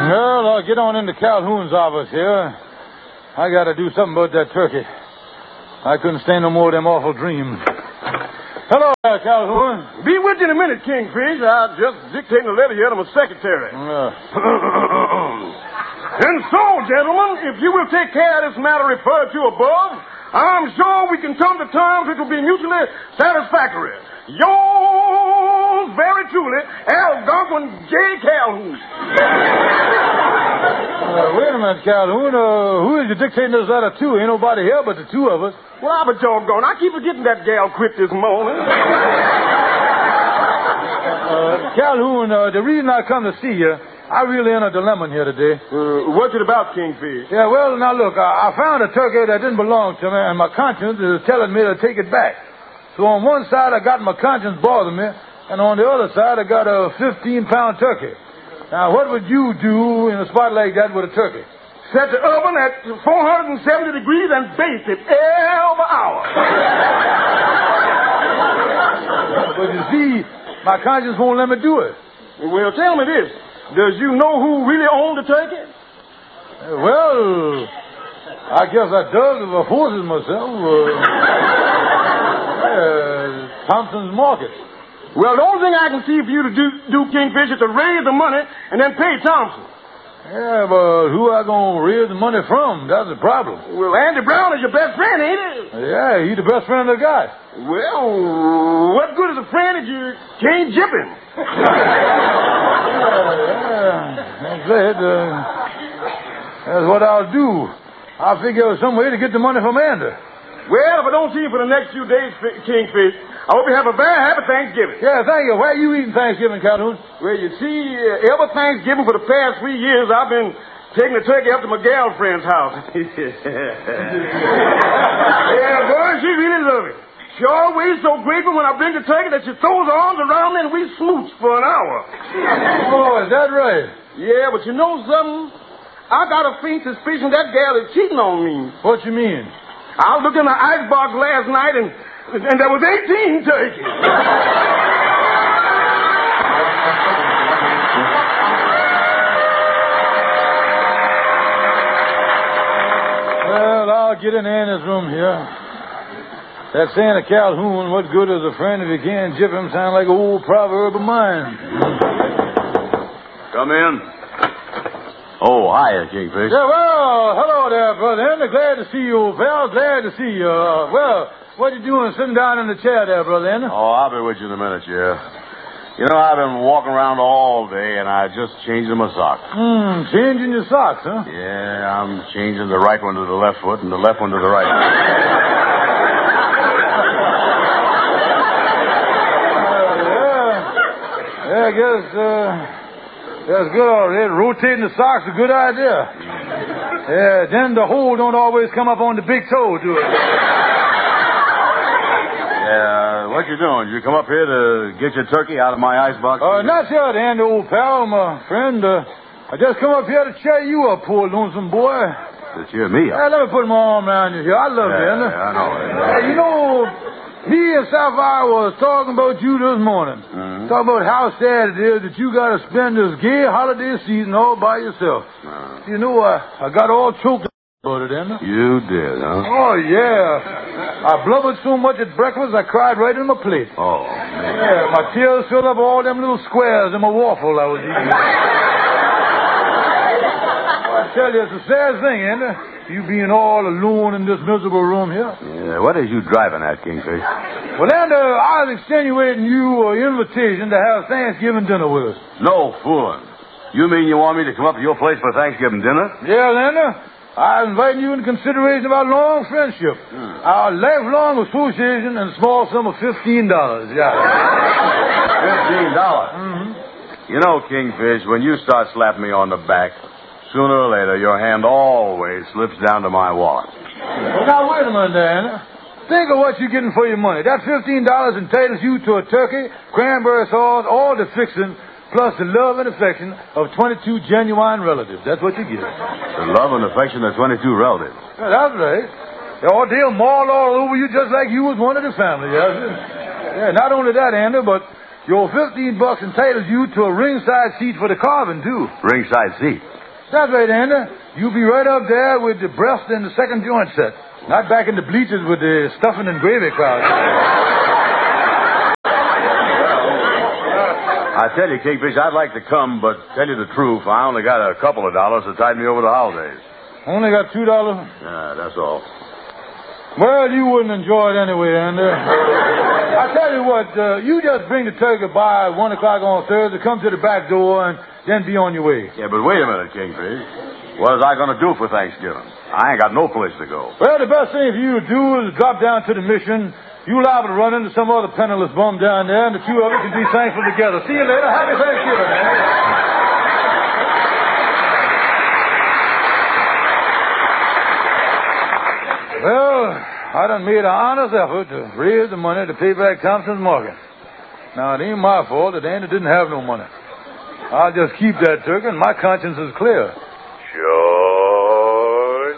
Well, I'll get on into Calhoun's office here. I got to do something about that turkey. I couldn't stand no more of them awful dreams. Hello there, Calhoun. Be with you in a minute, Kingfish. I'm just dictating a letter here to my secretary. And so, gentlemen, if you will take care of this matter referred to above, I'm sure we can come to terms which will be mutually satisfactory. Yours very truly, Algonquin J. Calhoun. Wait a minute, Calhoun. Who is you dictating this letter to? Ain't nobody here but the two of us. Well, but doggone, I keep forgetting that gal quit this morning. Calhoun, the reason I come to see you, I really in a dilemma here today. What's it about, Kingfish? Yeah, well, now look, I found a turkey that didn't belong to me, and my conscience is telling me to take it back. So on one side, I got my conscience bothering me, and on the other side, I got a 15-pound turkey. Now, what would you do in a spot like that with a turkey? Set the oven at 470 degrees and baste it every hour. But you see, my conscience won't let me do it. Well, tell me this. Does you know who really owned the turkey? Well, I guess I dug the horses myself. Thompson's Market. Well, the only thing I can see for you to do Kingfish, is to raise the money and then pay Thompson. Yeah, but who I gonna raise the money from? That's the problem. Well, Andy Brown is your best friend, ain't he? Yeah, he's the best friend I got. Well, what good is a friend if you can't jip him? That's it. That's what I'll do. I'll figure out some way to get the money from Andy. Well, if I don't see you for the next few days, Kingfish, I hope you have a very happy Thanksgiving. Yeah, thank you. Where are you eating Thanksgiving, Calhoun? Well, you see, every Thanksgiving for the past 3 years, I've been taking the turkey up to my gal friend's house. Yeah, boy, she really loves it. She always so grateful when I bring the turkey that she throws her arms around me and we smooch for an hour. Oh, is that right? Yeah, but you know something? I got a faint suspicion that gal is cheating on me. What you mean? I looked in the icebox last night and there was 18 turkeys. Well, I'll get in Anna's room here. That saying of Calhoun, what good is a friend if you can't jip him, sound like an old proverb of mine. Come in. Oh, hiya, Kingfish. Yeah, well, hello there, brother. I'm glad to see you, old pal. Glad to see you. What you doing sitting down in the chair there, brother? Oh, I'll be with you in a minute, yeah. You know, I've been walking around all day, and I just changed my socks. Changing your socks, huh? Yeah, I'm changing the right one to the left foot and the left one to the right foot. Yeah, I guess, that's good already. Rotating the socks is a good idea. Yeah, then the hole don't always come up on the big toe, do it? Yeah, what you doing? You come up here to get your turkey out of my icebox? Not yet, Andy, old pal, my friend. I just come up here to cheer you up, poor lonesome boy. To cheer me up? Yeah, let me put my arm around you here. I love you, Andy. Yeah, I know. You know, me and Sapphire was talking about you this morning. Mm-hmm. Talking about how sad it is that you got to spend this gay holiday season all by yourself. You know, I got all choked up about it, Andy. You did, huh? Oh, yeah. I blubbered so much at breakfast, I cried right in my plate. Oh, man. Yeah, my tears filled up all them little squares in my waffle I was eating. I tell you, it's a sad thing, Andy. You being all alone in this miserable room here. Yeah, what is you driving at, Kingfish? Well, Andy, I was extenuating you an invitation to have Thanksgiving dinner with us. No fooling. You mean you want me to come up to your place for Thanksgiving dinner? Yeah, Andy. I'm inviting you in consideration of our long friendship, our lifelong association, and a small sum of $15. Yeah. $15? Mm-hmm. You know, Kingfish, when you start slapping me on the back, sooner or later, your hand always slips down to my wallet. Well, now, wait a minute, Dan. Think of what you're getting for your money. That $15 entitles you to a turkey, cranberry sauce, all the fixing, plus the love and affection of 22 genuine relatives. That's what you get. The love and affection of 22 relatives. Yeah, that's right. They'll maul all over you just like you was one of the family. Yeah, not only that, Andy, but Your $15 entitles you to a ringside seat for the carving, too. Ringside seat. That's right, Andy. You'll be right up there with the breast and the second joint set. Not back in the bleachers with the stuffing and gravy crowd. I tell you, Kingfish, I'd like to come, but tell you the truth, I only got a couple of dollars to tide me over the holidays. Only got $2? Yeah, that's all. Well, you wouldn't enjoy it anyway, Andy. I tell you what, you just bring the turkey by 1 o'clock on Thursday, come to the back door, and then be on your way. Yeah, but wait a minute, Kingfish. What was I going to do for Thanksgiving? I ain't got no place to go. Well, the best thing for you to do is drop down to the mission. You liable to run into some other penniless bum down there, and the two of you can be thankful together. See you later. Happy Thanksgiving, man. Well, I done made an honest effort to raise the money to pay back Thompson's mortgage. Now, it ain't my fault that Andy didn't have no money. I'll just keep that turkey, and my conscience is clear. George?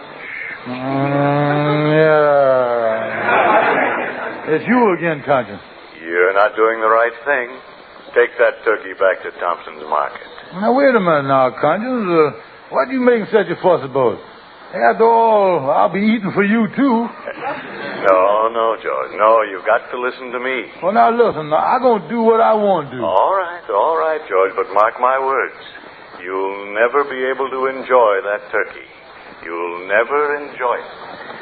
Yeah. It's you again, Conscience. You're not doing the right thing. Take that turkey back to Thompson's market. Now, wait a minute now, Conscience. What are you making such a fuss about? After all, I'll be eating for you, too. No, George. No, you've got to listen to me. Well, now, listen. I'm going to do what I want to do. All right, George, but mark my words. You'll never be able to enjoy that turkey. You'll never enjoy it.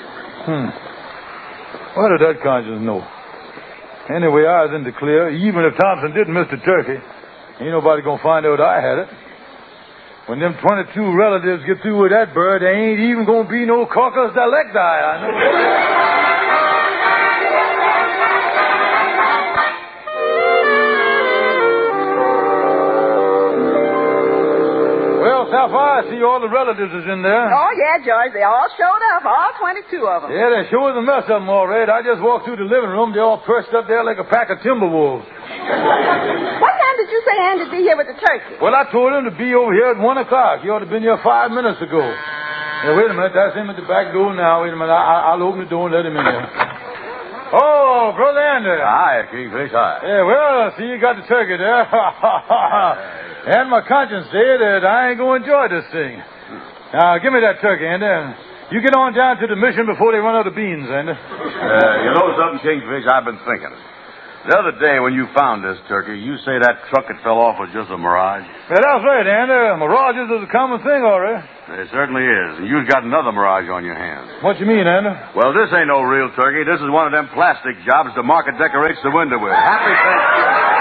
What did that Conscience know? Anyway, I was in the clear. Even if Thompson didn't miss the turkey, ain't nobody going to find out I had it. When them 22 relatives get through with that bird, there ain't even going to be no caucus delecti, I know. Well, Sapphire, I see all the relatives is in there. Oh, yeah, George. They all showed up, all 22 of them. Yeah, there sure is a mess of them, all right. I just walked through the living room. They're all perched up there like a pack of timber wolves. What time did you say Andy'd be here with the turkey? Well, I told him to be over here at 1 o'clock. He ought to have been here 5 minutes ago. Now, wait a minute. That's him at the back door now. Wait a minute. I'll open the door and let him in there. Oh, Brother Andy. Hi, Kingfish. Hi. Yeah, well, see, you got the turkey there. And my conscience said that I ain't going to enjoy this thing. Now, give me that turkey, Andy. You get on down to the mission before they run out of beans, Andy. You know something, Kingfish? I've been thinking. The other day when you found this turkey, you say that truck that fell off was just a mirage? Yeah, that's right, Andy. Mirages is a common thing, all right. It certainly is. And you've got another mirage on your hands. What you mean, Andy? Well, this ain't no real turkey. This is one of them plastic jobs the market decorates the window with. Happy Thanksgiving.